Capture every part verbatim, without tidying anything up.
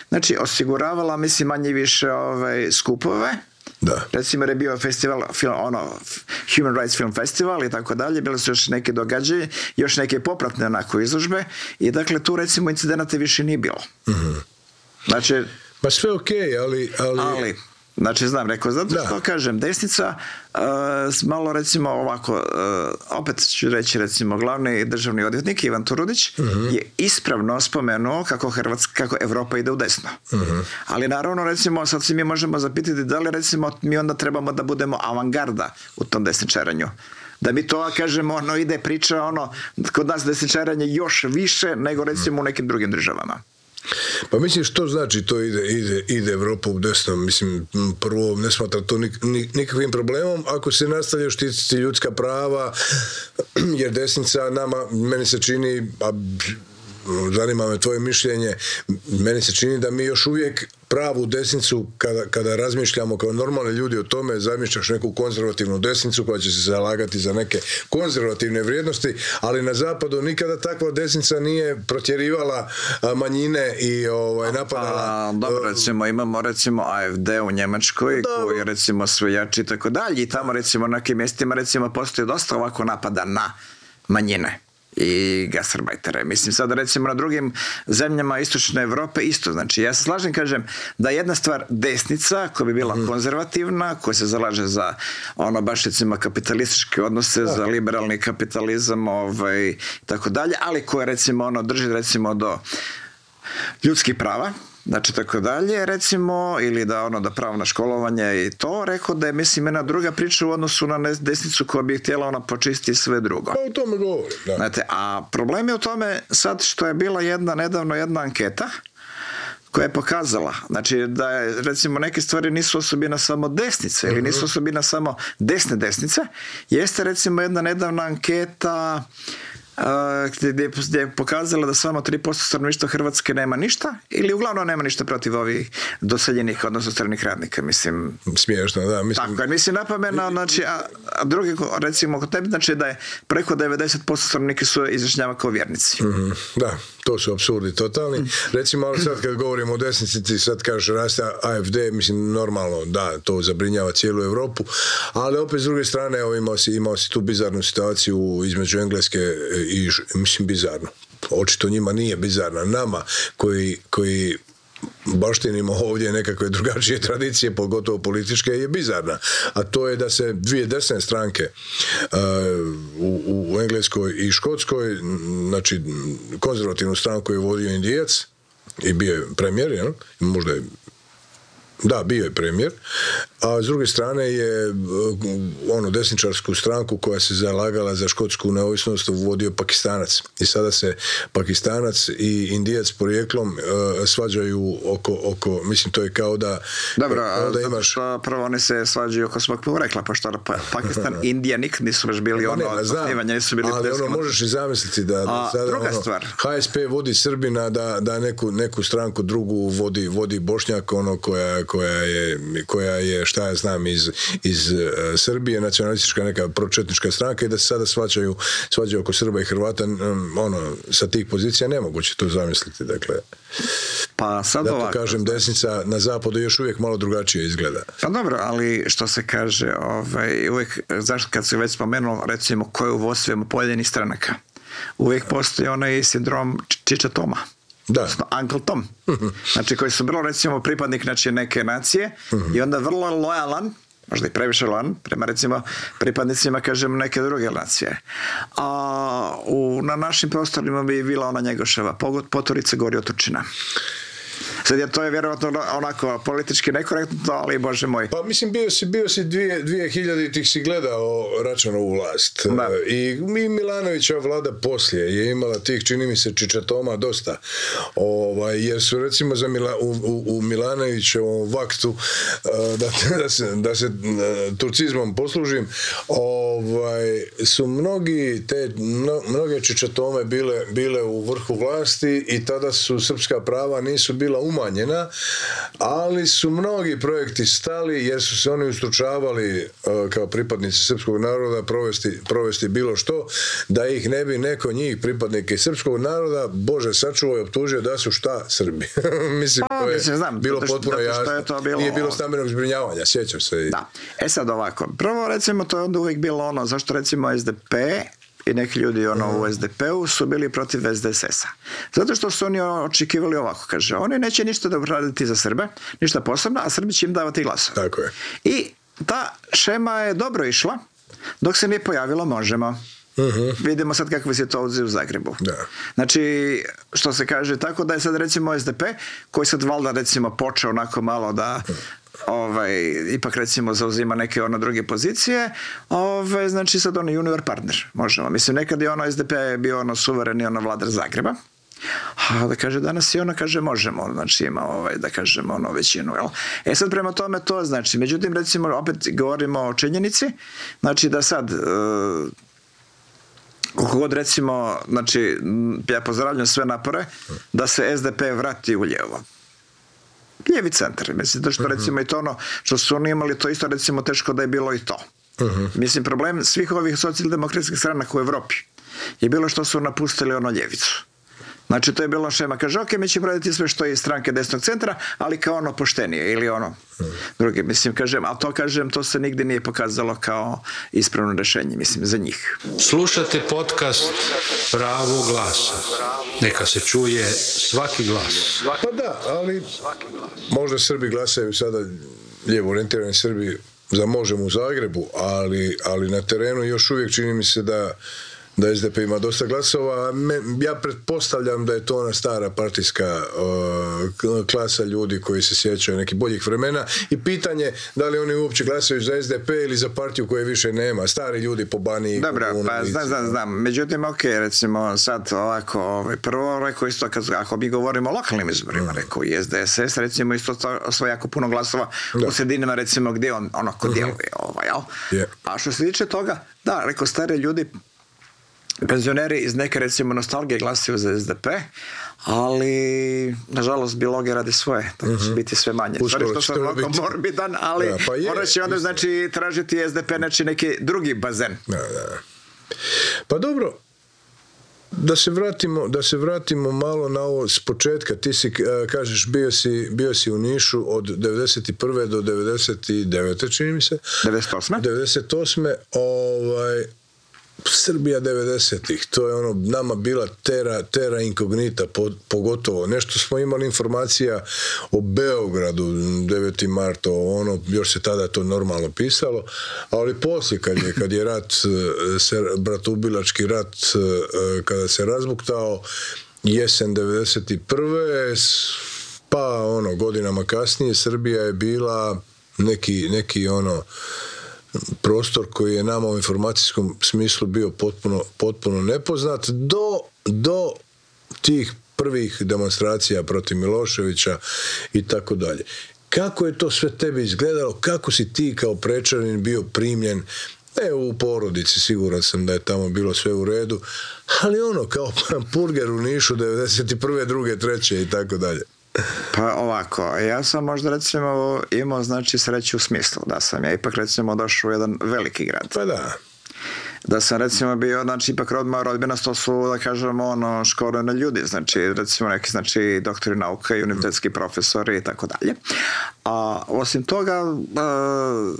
znači osiguravala, mislim, manje više ovaj, skupove. Da. Recimo jer je bio festival, film, ono, Human Rights Film Festival i tako dalje, bile su još neke događaje, još neke popratne onako izložbe i dakle tu recimo incidenata više nije bilo. Mm-hmm. Znači... Pa sve okej, okay, ali, ali... ali... Znači, znam, rekao, zato što da. kažem, desnica, uh, malo recimo ovako, uh, opet ću reći, recimo, glavni državni odvjetnik Ivan Turudić uh-huh. je ispravno spomenuo kako Hrvatska, kako Evropa ide u desno. Uh-huh. Ali naravno, recimo, sad se mi možemo zapitati da li, recimo, mi onda trebamo da budemo avangarda u tom desničarenju. Da mi to, kažemo, ono, ide priča, ono, kod nas desničaranje još više nego, recimo, u nekim drugim državama. Pa mislim što znači to ide, ide, ide Evropa u desno, mislim prvo ne smatra to nik, nik, nikakvim problemom ako se nastavlja štititi ljudska prava, jer desnica nama, meni se čini, a zanima me tvoje mišljenje, meni se čini da mi još uvijek pravu desnicu, kada, kada razmišljamo kao normalni ljudi o tome, zamišljaš neku konzervativnu desnicu koja će se zalagati za neke konzervativne vrijednosti, ali na zapadu nikada takva desnica nije protjerivala manjine i ovaj, napadala... Pa, dobro, recimo, imamo recimo A F D u Njemačkoj, da, koji je recimo sve jači i tako dalje, i tamo recimo na nekim mjestima recimo postoji dosta ovako napada na manjine i gastarbajtere. Mislim sad recimo na drugim zemljama istočne Evrope isto. Znači ja se slažem, kažem, da jedna stvar desnica koja bi bila mm. konzervativna, koja se zalaže za ono baš recimo kapitalističke odnose, da. za liberalni kapitalizam ovaj, tako dalje, ali koja recimo ono drži recimo do ljudskih prava, znači tako dalje, recimo, ili da ono da pravo na školovanje i to, rekao da je, mislim, jedna druga priča u odnosu na desnicu koja bi htjela ona počistiti sve drugo. Pa o tome govorim, da. Znate, a problem je u tome sad što je bila jedna, nedavno jedna anketa koja je pokazala, znači da je, recimo, neke stvari nisu osobina samo desnice, ili nisu osobina samo desne desnice, jeste recimo jedna nedavna anketa Uh, gdje, gdje je pokazala da samo tri posto stanovništva Hrvatske nema ništa ili uglavnom nema ništa protiv ovih doseljenih, odnosno stranih radnika, mislim. Smiješno, da. Mislim... Tako, mislim napomena, znači, a, a drugi, recimo, kod tebi, znači da je preko devedeset posto stanovnika su izjašnjava kao vjernici. Mm-hmm, da, to su apsurdi totalni. Mm. Recimo, ali sad kad govorimo o desnici, ti sad kažeš raste A F D, mislim, normalno, da, to zabrinjava cijelu Europu, ali opet s druge strane, evo, imao si, imao si tu bizarnu situaciju između Engleske i, mislim, bizarno. Očito njima nije bizarna. Nama koji, koji baštinimo ovdje nekakve drugačije tradicije, pogotovo političke, je bizarna. A to je da se dvije desne stranke uh, u, u Engleskoj i Škotskoj, znači konzervativnu stranku je vodio Indijac i bio je premijer, jel? Možda je Da, bio je premijer, a s druge strane je ono desničarsku stranku koja se zalagala za škotsku neovisnost vodio Pakistanac. I sada se Pakistanac i Indijac porijeklom uh, svađaju oko, oko, mislim, to je kao da... Dobro, kao da imaš... prvo oni se svađaju oko svog porekla, pošto pa, Pakistan i Indija nikad nisu baš bili ono osnivanje, nisu bili... Ali ono, možeš i zamisliti da, da a, sada druga ono, stvar. H S P vodi Srbina, da, da neku, neku stranku drugu vodi, vodi Bošnjak, ono koja koja je, koja je šta ja znam iz, iz uh, Srbije, nacionalistička neka pročetnička stranka, i da se sada svađaju, svađaju oko Srba i Hrvata, um, ono, sa tih pozicija nemoguće to zamisliti, dakle. Pa sad zato ovako, kažem, desnica na zapadu još uvijek malo drugačije izgleda. Pa dobro, ali što se kaže, ovaj, uvijek, zašto kad se već spomenuo, recimo, ko je u vodstvima pojedinih stranaka, uvijek postoji onaj sindrom Čiča Toma. Da. Uncle Tom. Uh-huh. Znači koji su vrlo recimo pripadnik znači, neke nacije uh-huh. i onda vrlo lojalan, možda i previše lojalan, prema recimo pripadnicima kažem neke druge nacije. A u, na našim prostorima bi bila ona Njegoševa Poturica gori od Turčina. Sad je to je vjerojatno onako politički nekorektno, ali bože moj. Pa mislim, bio si, bio si dvije, dvije hiljaditih si gledao Račanovu vlast. Da. I mi Milanovićeva vlada poslije je imala tih, čini mi se, čičatoma dosta. Ovaj, jer su recimo za Mila, u, u, u Milanovićevom vaktu, da, da se, da se turcizmom poslužim, ovaj, su mnogi te, mno, mnoge čičatome bile, bile u vrhu vlasti i tada su srpska prava nisu bila umanjena, ali su mnogi projekti stali jer su se oni ustručavali uh, kao pripadnici srpskog naroda provesti, provesti bilo što, da ih ne bi neko njih pripadnike srpskog naroda, Bože sačuvaj, optužio da su šta Srbi. Mislim, pa, to je mislim, znam, bilo što, potpuno jasno. Je to bilo, nije bilo stambenog zbrinjavanja, sjećam se. Da. E sad ovako, prvo recimo to je onda uvijek bilo ono, zašto recimo es de pe i neki ljudi ono u es de pe-u su bili protiv es de es es-a. Zato što su oni očekivali ovako, kaže, oni neće ništa dobro raditi za Srbe, ništa posebno, a Srbi će im davati glasove. Tako je. I ta šema je dobro išla, dok se nije pojavilo Možemo. Uh-huh. Vidimo sad kakve situacije u Zagrebu. Da. Znači, što se kaže, tako da je sad recimo es de pe, koji sad valjda recimo počeo onako malo da ovaj, ipak recimo zauzima neke ono druge pozicije, ovaj, znači sad ono junior partner, možemo. Mislim, nekad je ono es de pe bio ono suvereni ono vladar Zagreba, a da kaže danas i ono kaže Možemo, znači ima ovaj, da kažemo ono većinu, jel? E sad prema tome to znači, međutim recimo opet govorimo o činjenici, znači da sad uh, koliko god recimo, znači ja pozdravljam sve napore da se es de pe vrati u lijevo. Lijevi centar, mislim, da što uh-huh. recimo i to ono, što su oni imali to isto recimo teško da je bilo i to. Uh-huh. Mislim, problem svih ovih socijaldemokratskih stranaka u Evropi je bilo što su napustili ono ljevicu. Znači, to je bilo šema, kaže, ok, mi ćemo raditi sve što je iz stranke desnog centra, ali kao ono poštenije ili ono hmm. drugi, mislim, kažem, ali to kažem, to se nigdje nije pokazalo kao ispravno rješenje, mislim, za njih. Slušate podcast Pravo glasa. Neka se čuje svaki glas. Pa da, ali možda Srbi glasaju sada, lijevo orijentirani Srbi, za Možemo u Zagrebu, ali, ali na terenu još uvijek čini mi se da da es de pe ima dosta glasova. Ja pretpostavljam da je to ona stara partijska uh, klasa ljudi koji se sjećaju nekih boljih vremena i pitanje da li oni uopće glasaju za es de pe ili za partiju koje više nema. Stari ljudi po Baniji. Dobro, pa znam, znam, znam. Međutim, ok, recimo sad ovako, ovaj, prvo rekao isto, kad, ako mi govorimo o lokalnim izborima, rekao i es de es es, recimo isto svoje jako puno glasova da. U sredinama, recimo, gdje on onako uh-huh. djeluje. Ovaj, jel? Yeah. A što se tiče toga, da, rekao, stari ljudi, penzioneri iz neke recimo nostalgije glasaju za es de pe, ali nažalost biologija radi svoje, tako će uh-huh. biti sve manje. Stvari što sam ovako morbidan, ali ja, pa je, ona će onda znači tražiti es de pe znači neki drugi bazen. Da, da. Pa dobro, da se vratimo, da se vratimo malo na ovo s početka. Ti si, kažeš, bio si, bio si u Nišu od devedeset prve do devedeset devete čini mi se. devedeset osme devedeset osme Ovaj, Srbija devedesetih, to je ono nama bila terra, terra incognita, pogotovo. Nešto smo imali informacija o Beogradu, deveti marta, ono, još se tada to normalno pisalo, ali poslije kad je, kad je rat, bratoubilački rat, kada se razbuktao, jesen devedeset prve pa ono, godinama kasnije, Srbija je bila neki, neki ono, prostor koji je nama u informacijskom smislu bio potpuno, potpuno nepoznat do, do tih prvih demonstracija protiv Miloševića i tako dalje. Kako je to sve tebi izgledalo? Kako si ti kao Prečanin bio primljen? Ne u porodici, siguran sam da je tamo bilo sve u redu, ali ono kao purger u Nišu devedeset prve, druge, treće i tako dalje. Pa ovako, ja sam možda recimo imao znači sreću u smislu da sam ja ipak recimo došao u jedan veliki grad. Pa da. Da sam recimo bio, znači ipak rodma rodbina, to su da kažemo ono školovani ljudi, znači recimo neki znači doktori nauka i univerzitetski profesori i tako dalje. A osim toga uh,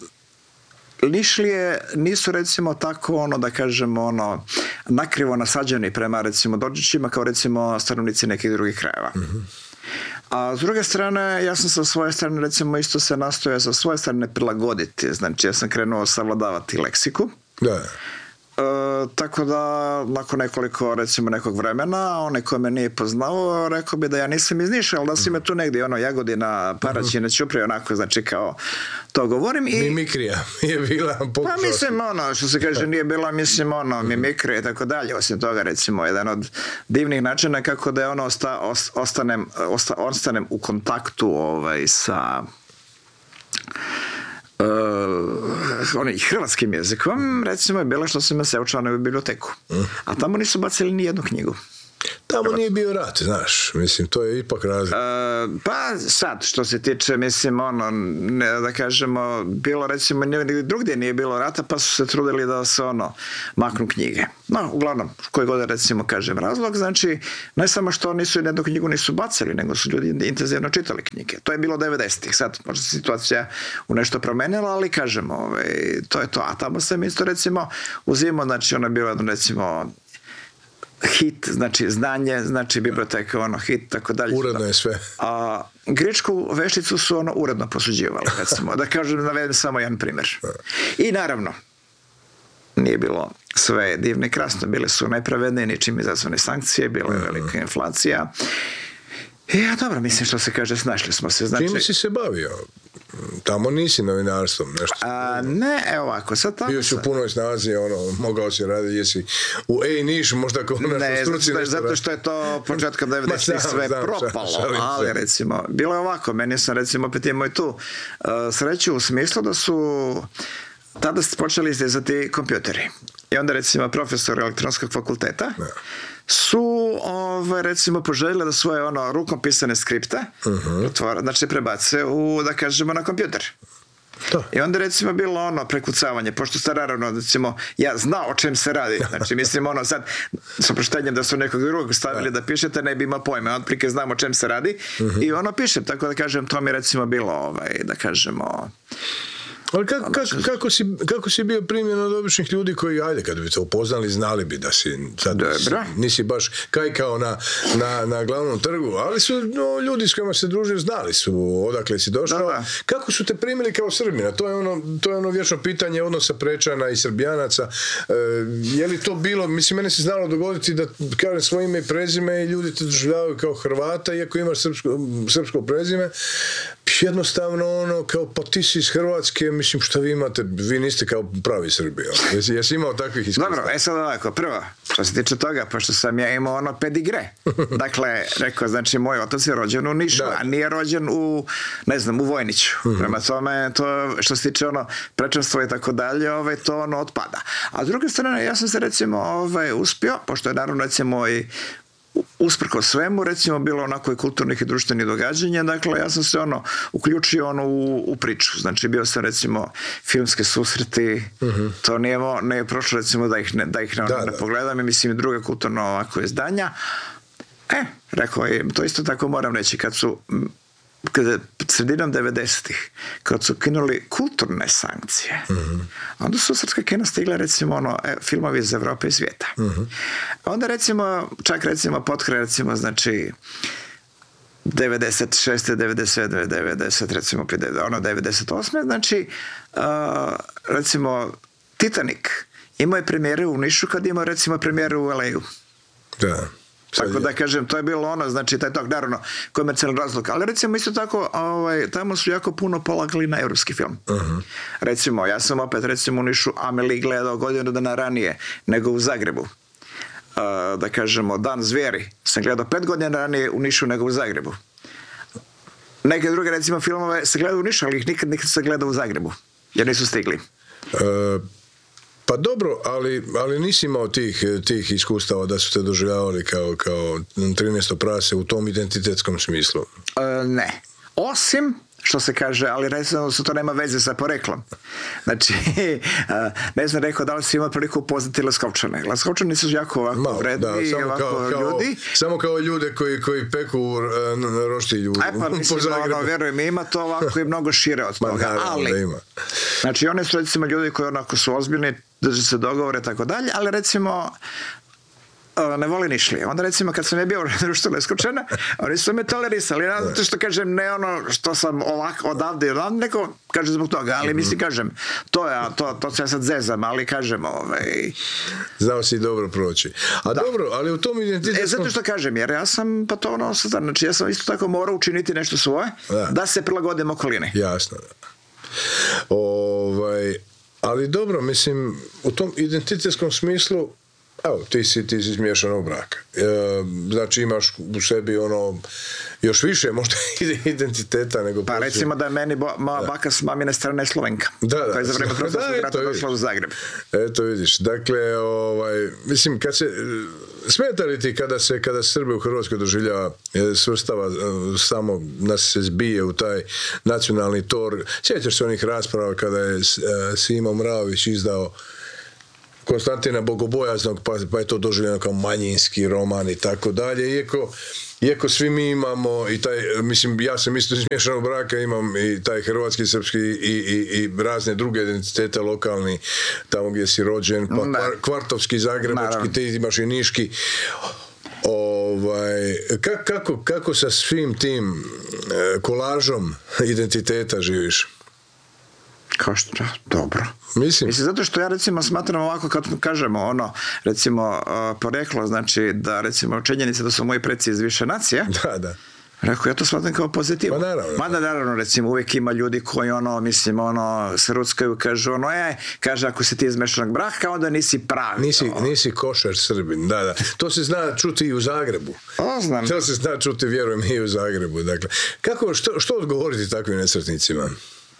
Nišlije nisu recimo tako ono da kažemo ono nakrivo nasađeni prema recimo dođićima kao recimo stanovnici nekih drugih krajeva. Mm-hmm. A s druge strane, ja sam sa svoje strane recimo isto se nastojao sa svoje strane prilagoditi, znači ja sam krenuo savladavati leksiku. Da. E, tako da nakon nekoliko recimo nekog vremena onaj ko me nije poznao rekao bi da ja nisam iz Niša, ali da si me tu negdje ono Jagodina, Paraćina, Ćuprije onako znači kao to govorim i mimikrija je bila pokušao. Pa mislim ono što se kaže nije bila mislim ono mimikrija i tako dalje, osim toga recimo jedan od divnih načina kako da je ono osta, ostanem, osta, ostanem u kontaktu ovaj sa Uh, onaj hrvatskim jezikom recimo je bilo što sam se učlanio u biblioteku, a tamo nisu bacili ni jednu knjigu. Tamo nije bio rat, znaš, mislim, to je ipak razlika. Uh, pa sad, što se tiče, mislim, ono, ne, da kažemo, bilo recimo, drugdje nije bilo rata, pa su se trudili da se, ono, maknu knjige. No, uglavnom, koji god, recimo, kažem razlog, znači, ne samo što nisu jednu knjigu nisu bacili, nego su ljudi intenzivno čitali knjige. To je bilo devedesetih. Sad, možda se situacija u nešto promenila, ali kažemo, ovaj, to je to. A tamo se mi isto, recimo, uzimo, znači, ono je bilo, recimo, hit, znači znanje, znači biblioteka, ono, hit, tako dalje. Uredno je sve. A grčku vešticu su ono uredno posuđivali, recimo. Da kažem, navedem samo jedan primjer. I naravno, nije bilo sve divno i krasno, bile su nepravedne, ničim izazvane sankcije, bila je velika inflacija. I ja, dobro, mislim što se kaže, snašli smo se. Znači, čime si se bavio? Tamo nisi novinarstvom, nešto. A, ne, evo ovako, sad tamo... Bio si u punoj snazi, ono, mogao si raditi, jesi u ej niš, možda kao nešto ne, struci. Ne, zato što je to početkom devedesetih sve znam, propalo, šalim, ali šalim. Recimo, bilo je ovako, meni sam recimo opet imao i tu uh, sreću u smislu da su tada ste počeli izdizati kompjuteri. I onda recimo profesor elektronskog fakulteta ne. su ove, recimo poželjeli da svoje ono rukom pisane skripte uh-huh. otvore, znači prebace u, da kažemo, na kompjuter. To. I onda recimo bilo ono prekucavanje, pošto ste naravno, recimo, ja znao o čem se radi, znači mislim ono sad, s oproštenjem da su nekog drugog stavili da pišete, ne bi imao pojma, otprilike znam o čem se radi uh-huh. i ono pišem, tako da kažem, to mi recimo bilo, ovaj, da kažemo... Ali kako, kako, kako, si, kako si bio primljen od običnih ljudi koji, ajde, kad bi te upoznali, znali bi da si, sad, si nisi baš kajkao na, na, na glavnom trgu, ali su no, ljudi s kojima se družio znali su odakle si došao. Da, da. Kako su te primili kao Srbina? To je ono, to je ono vječno pitanje odnosa Prečana i Srbijanaca. E, je li to bilo, mislim, mene se znalo dogoditi da kažem svoje ime i prezime i ljudi te doživljavaju kao Hrvata, iako imaš srpsko, srpsko prezime. Jednostavno ono, kao pa ti si iz Hrvatske, mislim, što vi imate, vi niste kao pravi Srbi. Jesi, jesi imao takvih iskustva? Dobro, e sad ovako, prvo, što se tiče toga, pošto sam ja imao ono pedigre. Dakle, rekao, znači, moj otac je rođen u Nišu, da. a nije rođen u, ne znam, u Vojniću. Mm-hmm. Prema tome, to, što se tiče ono prečanstva i tako dalje, ovaj, to ono otpada. A s druge strane, ja sam se, recimo, ovaj, uspio, pošto je naravno, recimo, i usprko svemu, recimo, bilo onako i kulturnih i društvenih događanja, dakle, ja sam se ono uključio ono u, u priču, znači bio sam recimo filmske susreti, uh-huh. to nije, nije prošlo recimo da ih ne, da ih ne, da, ne da. pogledam i mislim i druga kulturno ovako izdanja. E, rekao je, to isto tako moram reći, kad su kada sredinom devedesetih, kad su kinuli kulturne sankcije, uh-huh. onda su srpska kina stigla recimo ono, e, filmovi iz Evrope i svijeta. Uh-huh. Onda recimo, čak recimo potkraj recimo, znači devedeset šeste, devedeset sedme, devedeset, recimo ono devedeset osme, znači uh, recimo Titanic imao je premijere u Nišu kad imao recimo premijere u el ej-u. Da. Tako da kažem, to je bilo ono, znači taj tog, naravno, komercijalni razlog, ali recimo isto tako, ovaj, tamo su jako puno polagali na evropski film. Uh-huh. Recimo, ja sam opet recimo u Nišu Amelie gledao godinu dana ranije nego u Zagrebu. Uh, da kažemo, Dan zvijeri sam gledao pet godina ranije u Nišu nego u Zagrebu. Neke druge recimo filmove se gledao u Nišu, ali ih nikad nikad se gledao u Zagrebu, jer nisu stigli. Uh... Pa dobro, ali, ali nisi imao tih, tih iskustava da su te doživljavali kao, kao trinaesto prase u tom identitetskom smislu? E, ne. Osim, što se kaže, ali recimo su to nema veze sa poreklom. Znači, ne znam rekao da li si imao priliku upoznati Leskovčane. Leskovčani su jako ovako Malo, vredni, da, samo ovako kao, kao, ljudi. Samo kao ljude koji, koji peku uh, roštilju. E pa mislim, ono, verujem, ima to ovako i mnogo šire od toga. Ma, ali, ima. Znači, oni su recimo ljudi koji onako su ozbiljni, drže se dogovore, tako dalje, ali recimo ne voli nišlije. Onda recimo kad sam je bio u društvu Leskovčana, oni su me tolerisali. Ne zato što kažem ne ono što sam ovako odavde i odavde, neko kaže zbog toga, ali mislim kažem, to je, to, to se ja sad zezam, ali kažem ovaj... Znao si dobro proći. A da. Dobro, ali u tom identitetu... E, zato što kažem, jer ja sam pa to ono, znači ja sam isto tako morao učiniti nešto svoje, da, da se prilagodim okolini. Jasno, da. Ovaj... Ali dobro, mislim, u tom identitetskom smislu Evo, ti si, ti si iz miješanog braka. E, znači imaš u sebi ono još više možda identiteta nego... Pa poslije. recimo da je meni bo, moja baka s mamine strane Slovenka. Da, da. Koja je za vreme Prvog svjetskog rata došla u Zagreb. Eto vidiš, dakle, ovaj, mislim, kad se, smeta li ti kada se, kada Srbe u Hrvatskoj doživljava, svrstava, samo nas se zbije u taj nacionalni tor. Sjećaš se onih rasprava kada je Simo Mravić izdao Konstantina Bogobojaznog, pa, pa je to doživljeno kao manjinski roman i tako dalje, iako Iako svi mi imamo i taj, mislim, ja sam isto iz miješanog braka, imam i taj hrvatski, srpski i, i, i razne druge identitete lokalni, tamo gdje si rođen, pa kvar, kvartovski, zagrebački, naravno. Te imaš i niški. Ovaj, kako, kako sa svim tim kolažom identiteta živiš? Kao što, dobro. Mislim. Mislim, zato što ja recimo smatram ovako kad kažemo ono, recimo uh, poreklo, znači da recimo činjenica da su moji preci iz više nacija. Da, da. Rekao, ja to smatram kao pozitivu. Pa naravno. Mada naravno, recimo, uvijek ima ljudi koji ono, mislim, ono, se ruckaju, kažu ono, e, kaže, ako si ti iz mešanog braka, onda nisi pravi. Nisi, nisi košar Srbin, da, da. To se zna čuti i u Zagrebu. O, znam. To se zna čuti, vjerujem, i u Zagrebu. Dakle, kako, što, što odgovoriti takvim nesretnicima?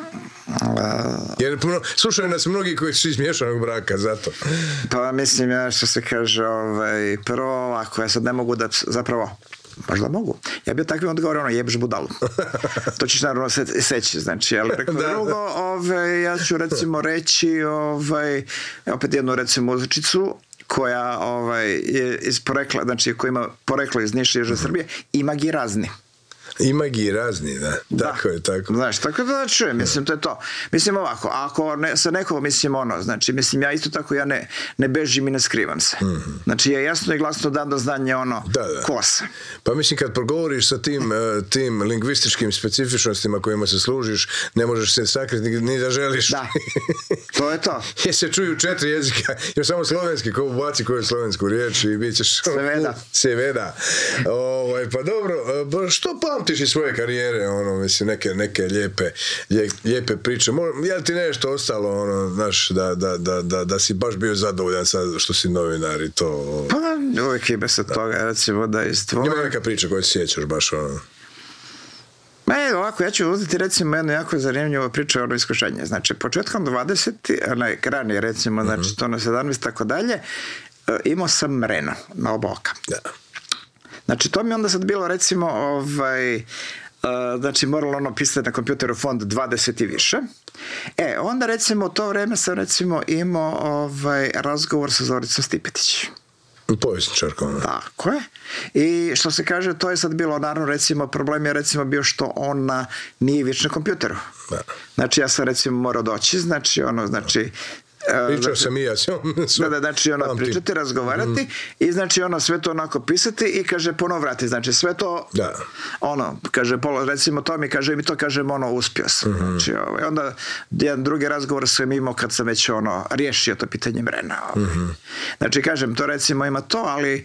Jer puno, slušaju nas mnogi koji su iz miješanog braka, zato. Pa mislim, ja što se kaže, ovaj, prvo, ako ja sad ne mogu da, zapravo, možda mogu. Ja bi takvim odgovorio, ono, jebš budalu. To ćeš naravno se, seći, znači, ali preko da, drugo, ovaj, ja ću recimo reći, ovaj, opet jednu recimo uzrečicu, koja ovaj, je iz porekla, znači, koja ima poreklo iz Niša i Južne Srbije, ima gi razni. Ima gi razni, da. Da. Tako je, tako. Znaš, tako da čujem, mislim, to je to. Mislim ovako, ako ne, sa nekom, mislim, ono, znači, mislim, ja isto tako, ja ne, ne bežim i ne skrivam se. Mm-hmm. Znači, ja jasno i glasno dam do znanja, ono, da, da. ko sam. Pa mislim, kad progovoriš sa tim, tim lingvističkim specifičnostima kojima se služiš, ne možeš se sakriti ni, ni da želiš. Da, to je to. Jer se čuju četiri jezika, još samo slovenski, ko ubaci koju slovensku riječ i bit ćeš... Seveda. Seveda. Ovaj, pa dobro, što pamtiš iz svoje karijere, ono, mislim, neke, neke lijepe, lijepe priče. Je li ti nešto ostalo, ono, znaš, da, da, da, da, da si baš bio zadovoljan sad što si novinar i to... Pa, uvijek ima se toga, recimo, da izdvojim. Ima neka priča koju se sjećaš baš, ono... Ne, ovako, ja ću uzeti recimo jednu jako zanimljivu priču o ono iskušenje. Znači, početkom dvadesetih, onaj ranije recimo, znači mm-hmm. to na sedamnaest tako dalje, imao sam mreno na oba oka. Da. Znači, to mi onda sad bilo recimo, ovaj, uh, znači moralo ono pisati na kompjuteru font dvadeset i više. E, onda recimo u to vrijeme sam recimo imao ovaj, razgovor sa Zoricom Stipetić. Povjesničarkom. Tako je. I što se kaže, to je sad bilo, naravno, recimo, problem je recimo bio što ona nije već na kompjuteru. Da. Znači, ja sam recimo morao doći, znači, ono, znači, pričao znači, sam i ja s njom. Da, da, znači ono pričati, razgovarati mm. i znači ono sve to onako pisati i kaže ponovo vrati, znači sve to da. Ono, kaže, recimo to mi kaže, mi to kažem ono, uspio sam. Mm-hmm. Znači, ovaj, onda jedan drugi razgovor sam imao kad sam već ono, riješio to pitanje mrena. Ovaj. Mm-hmm. Znači, kažem, to recimo ima to, ali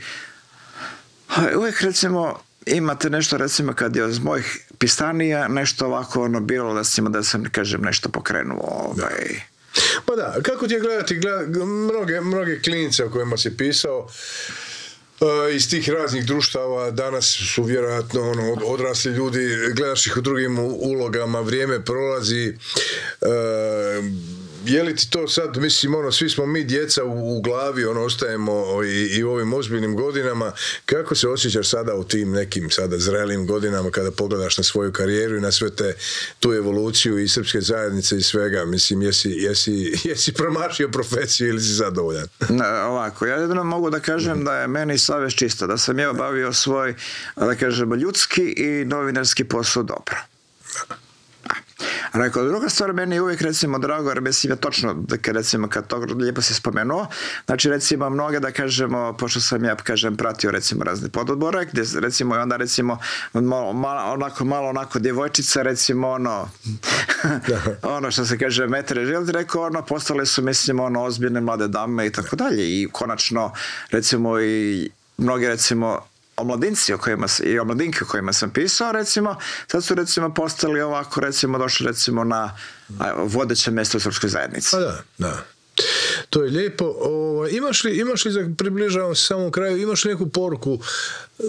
uvijek recimo imate nešto recimo kad je od mojih pisanija nešto ovako ono bilo da sam, da sam kažem nešto pokrenuo ovaj. Da. Pa da, kako ti je gledati gleda, mnoge, mnoge klinice o kojima si pisao uh, iz tih raznih društava, danas su vjerojatno ono, odrasli ljudi, gledaš ih u drugim ulogama, vrijeme prolazi, uh, je li ti to sad, mislim, ono, svi smo mi djeca u, u glavi, ono, ostajemo i, i u ovim ozbiljnim godinama, kako se osjećaš sada u tim nekim sada zrelim godinama kada pogledaš na svoju karijeru i na sve te, tu evoluciju i srpske zajednice i svega, mislim, jesi, jesi, jesi promašio profesiju ili si zadovoljan? Ne, ovako, ja jedino mogu da kažem mm-hmm. da je meni savjest čista, da sam ja bavio svoj, da kažem, ljudski i novinarski posao dobro. Rekao, druga stvar, meni je uvijek recimo drago, jer mislim je točno, da recimo kad to lijepo si spomenuo, znači recimo mnoge da kažemo, pošto sam ja kažem pratio recimo razne pododbore, gdje recimo i onda recimo malo, malo, onako, malo onako djevojčica recimo ono, ono što se kaže metre želiti, rekao ono, postale su mislim ono ozbiljne mlade dame i tako dalje i konačno recimo i mnogi recimo omladinci o kojima, i omladinke o kojima sam pisao, recimo, sad su recimo postali ovako, recimo, došli recimo na vodeće mjesto u srpskoj zajednici. Pa da, da. To je lijepo. O, imaš li, imaš li za približavam se samom kraju, imaš li neku poruku uh,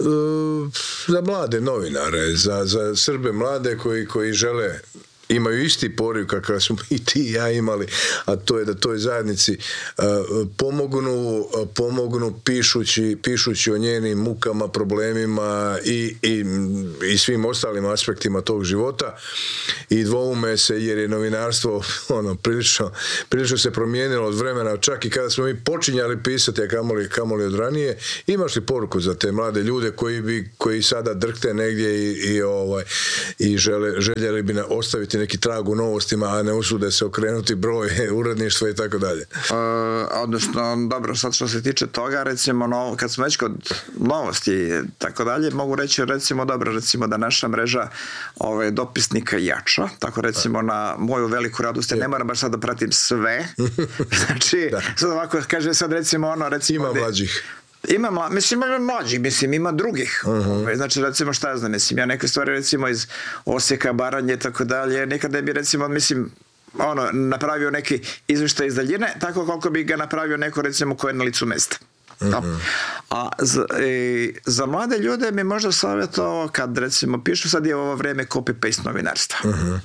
za mlade novinare, za, za Srbe mlade koji, koji žele, imaju isti poriv kakav smo i ti i ja imali, a to je da toj zajednici uh, pomognu, uh, pomognu pišući, pišući o njenim mukama, problemima i, i, i svim ostalim aspektima tog života i dvoume se jer je novinarstvo ono, prilično, prilično se promijenilo od vremena, čak i kada smo mi počinjali pisati, a kamoli, kamoli od ranije. Imaš li poruku za te mlade ljude koji, bi, koji sada drhte negdje i, i, ovaj, i žele, željeli bi ostaviti neki trag u novostima, a ne usude se okrenuti broj uredništva i tako dalje. Odnosno, dobro, sad što se tiče toga, recimo, no, kad smo već kod novosti i tako dalje, mogu reći, recimo, dobro, recimo da naša mreža ove, dopisnika jača, tako recimo na moju veliku radost, ne moram baš sad da pratim sve, znači, da. Sad ovako, kaže sad recimo ono, recimo... Ima mlađih. Ima, mla, mislim, ima mlađih, mislim, ima drugih. Uh-huh. Znači, recimo, šta ja znam, mislim, ja neke stvari, recimo, iz Osijeka, Baranje i tako dalje, nekada bi, recimo, mislim, ono, napravio neki izvještaj iz daljine, tako koliko bi ga napravio neko, recimo, ko je na licu mesta. Uh-huh. A za, e, za mlade ljude mi možda savjetovao, kad, recimo, pišu, sad je ovo vreme copy-paste novinarstva. Uh-huh.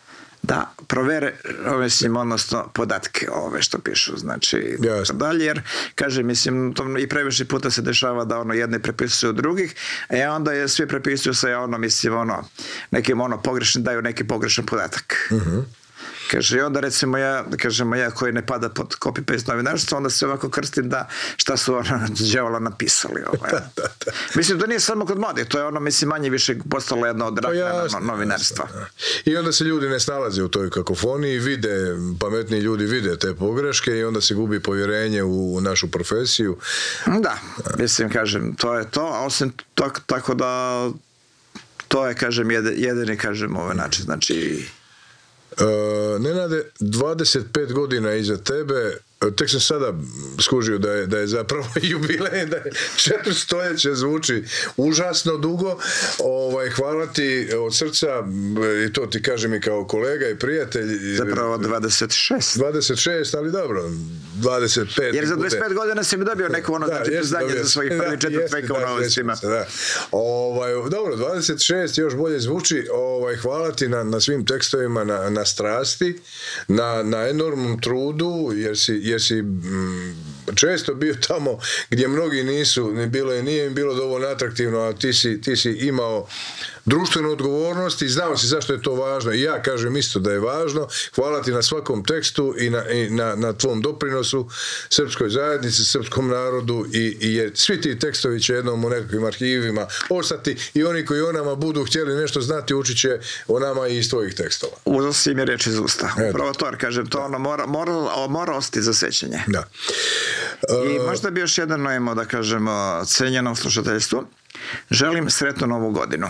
Da provere, mislim, odnosno podatke ove što pišu, znači yes. dalje, jer kaže, mislim, to i previše puta se dešava da ono jedne prepisuju od drugih, a onda je svi prepisuju sa ono, mislim, ono, nekim ono pogrešni, daju neki pogrešan podatak. Uh-huh. Kaže, i onda recimo ja, kažemo ja koji ne pada pod copy-paste novinarstvo, onda se ovako krstim da šta su ono đavola napisali. Ovaj. da, da, da. Mislim, da nije samo kod mladih, to je ono, mislim, manje više postalo jedno od rakna novinarstva. Jasno, i onda se ljudi ne snalaze u toj kakofoniji, vide, pametni ljudi vide te pogreške i onda se gubi povjerenje u, u našu profesiju. Da, mislim, kažem, to je to, a osim to, tako da to je, kažem, jedini, kažem, ovaj način, znači... Uh, Nenade, dvadeset pet godina iza tebe, tek sam sada skužio da je, da je zapravo jubilej, da je četiri stoljeća, zvuči užasno dugo. Ovaj, hvala ti od srca, i to ti kažem i kao kolega i prijatelj. Zapravo dvadeset šest. dvadeset šest, ali dobro, dvadeset pet. Jer za dvadeset pet godina si mi dobio neko ono, da, znači priznanje za svojih prvi četvrt veka u novostima. Da. Ovaj, dobro, dvadeset šest još bolje zvuči. Ovaj, hvala ti na, na svim tekstovima, na, na strasti, na, na enormnom trudu, jer si jer si m, često bio tamo gdje mnogi nisu, ne bilo je, nije im bilo dovoljno atraktivno, a ti si, ti si imao društvenu odgovornost i znao si zašto je to važno. I ja kažem isto da je važno. Hvala ti na svakom tekstu i na, i na, na tvom doprinosu srpskoj zajednici, srpskom narodu i, i jer svi ti tekstovi će jednom u nekakvim arhivima ostati i oni koji o nama budu htjeli nešto znati učit će o nama i iz tvojih tekstova. Uzeo si mi reč iz usta. Upravo to, kažem, to ono mora, mora, mora ostati za sećanje. Da. I možda bi još jedno imao da kažemo cenjenom slušateljstvu. Želim sretnu novu godinu.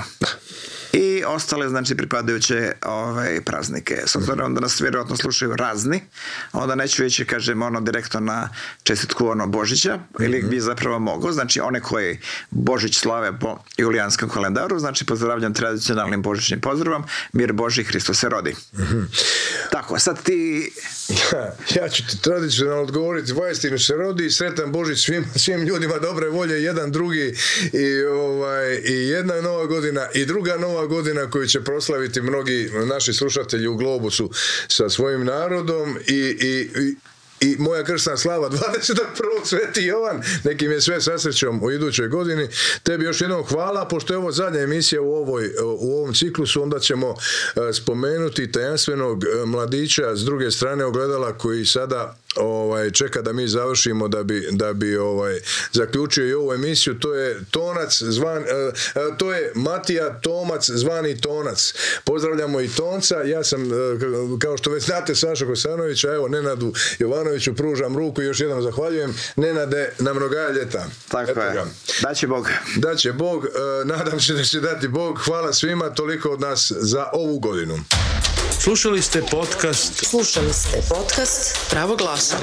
I ostale, znači, pripadajuće ove praznike. S obzirom da nas vjerojatno slušaju razni, onda neću ići, kažem, ono direktno na čestitku ono Božića, mm-hmm. ili bi zapravo mogao, znači one koji Božić slave po julijanskom kalendaru, znači pozdravljam tradicionalnim božićnim pozdravom, mir Boži, Hristos se rodi. Mm-hmm. Tako, sad ti... Ja, ja ću ti tradicionalno odgovoriti, vaistinu se rodi, sretan Božić svim, svim ljudima dobre volje, jedan drugi i, ovaj, i jedna nova godina i druga nova godina koju će proslaviti mnogi naši slušatelji u Globusu sa svojim narodom i, i, i i moja kršna slava dvadeset prvog Sveti Jovan, neki mi je sve sa srećom u idućoj godini. Tebi još jednom hvala, pošto je ovo zadnja emisija u, ovoj, u ovom ciklusu, onda ćemo spomenuti tajanstvenog mladića s druge strane ogledala koji sada ovaj, čeka da mi završimo da bi, da bi ovaj, zaključio i ovu emisiju. To je Tonac zvan, to je Matija Tomac zvani Tonac. Pozdravljamo i Tonca. Ja sam, kao što već znate, Saša Kosanovića, evo Nenadu Jovanoviću pružam ruku i još jednom zahvaljujem. Nenade, na mnoga ljeta. Tako Eto je. Ga. Daće Bog. Daće Bog. Nadam se da će dati Bog. Hvala svima, toliko od nas za ovu godinu. Slušali ste podcast Slušali ste podcast Pravo glasa.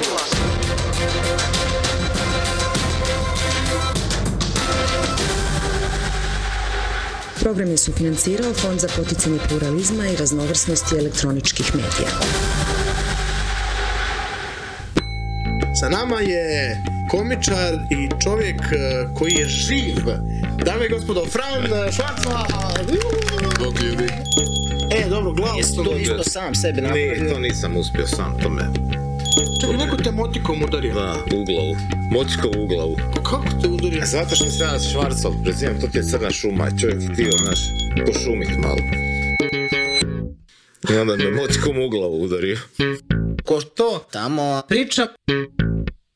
Program je sufinancirao Fond za poticanje pluralizma i raznovrsnosti elektroničkih medija. Sa nama je komičar i čovjek uh, koji je živ. Dame i gospodo, Fran Švarcman! Bog ljudi. E, dobro, glavno Jesi sam to dobio. isto sam sebe napravio? Ne, to nisam uspio sam, to me... Čekaj, neko te motikom udario. Da, u glavu. Motikom u glavu. Pa kako te udario? Zato što sam ja Švarcov, prezivam, to ti je crna šuma, čovjek htio, znaš, pošumit malo. I onda me motikom u glavu udario. Ko to tamo priča?